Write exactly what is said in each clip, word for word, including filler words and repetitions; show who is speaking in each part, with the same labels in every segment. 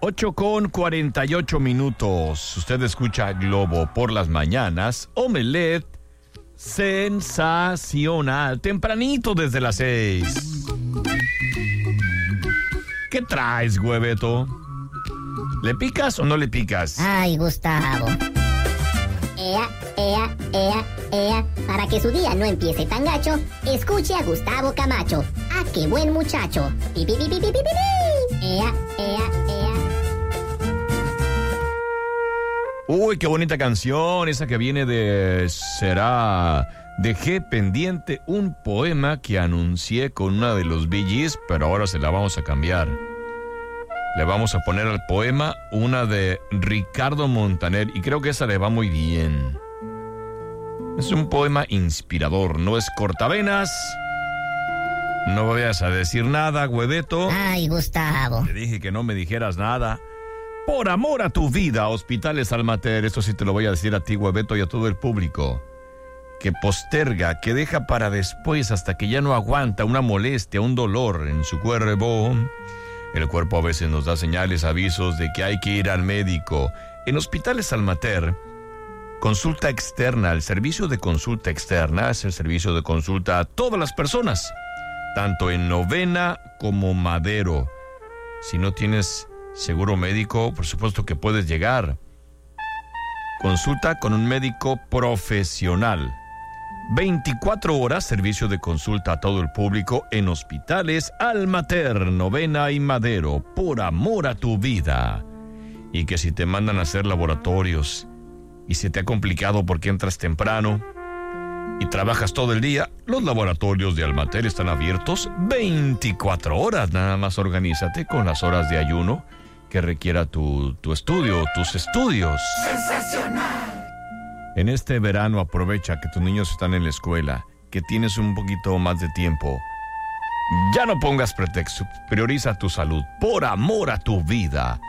Speaker 1: ocho con cuarenta y ocho minutos. Usted escucha Globo por las mañanas. Omelette sensacional. Tempranito desde las seis. ¿Qué traes, hueveto? ¿Le picas o no le picas?
Speaker 2: Ay, Gustavo. Ea, ea, ea, ea. Para que su día no empiece tan gacho, escuche a Gustavo Camacho. ¡Ah, qué buen muchacho! ¡Pi, pi, pi, pi, pi, pi, pi! ¡Ea, ea, ea!
Speaker 1: Uy, qué bonita canción. Esa que viene de... Será... Dejé pendiente un poema que anuncié con una de los Bee Gees, pero ahora se la vamos a cambiar. Le vamos a poner al poema una de Ricardo Montaner y creo que esa le va muy bien. Es un poema inspirador, no es cortavenas. No vayas a decir nada, hueveto.
Speaker 2: Ay, Gustavo.
Speaker 1: Te dije que no me dijeras nada. Por amor a tu vida, Hospitales Almater. Esto sí te lo voy a decir a ti, hueveto, y a todo el público. Que posterga, que deja para después hasta que ya no aguanta una molestia, un dolor en su cuerpo. El cuerpo a veces nos da señales, avisos de que hay que ir al médico. En Hospitales Almater, consulta externa, el servicio de consulta externa es el servicio de consulta a todas las personas, tanto en Novena como Madero. Si no tienes seguro médico, por supuesto que puedes llegar. Consulta con un médico profesional. veinticuatro horas, servicio de consulta a todo el público en Hospitales Almater, Novena y Madero, por amor a tu vida. Y que si te mandan a hacer laboratorios y se te ha complicado porque entras temprano y trabajas todo el día, los laboratorios de Almater están abiertos veinticuatro horas. Nada más organízate con las horas de ayuno que requiera tu, tu estudio, tus estudios. ¡Sensacional! En este verano aprovecha que tus niños están en la escuela, que tienes un poquito más de tiempo. Ya no pongas pretexto, prioriza tu salud, por amor a tu vida.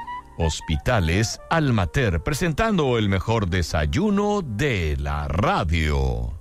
Speaker 1: Hospitales Almater, presentando el mejor desayuno de la radio.